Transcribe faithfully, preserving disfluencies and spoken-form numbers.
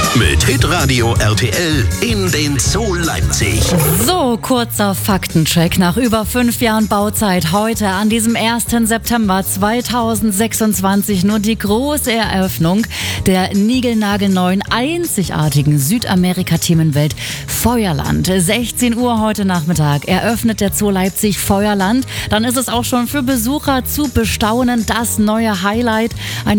Mit Hitradio R T L in den Zoo Leipzig. So, kurzer Faktencheck. Nach über fünf Jahren Bauzeit heute an diesem ersten September zweitausendsechsundzwanzig nur die große Eröffnung der niegelnagelneuen, einzigartigen Südamerika-Themenwelt Feuerland. sechzehn Uhr heute Nachmittag eröffnet der Zoo Leipzig Feuerland. Dann ist es auch schon für Besucher zu bestaunen das neue Highlight. Ein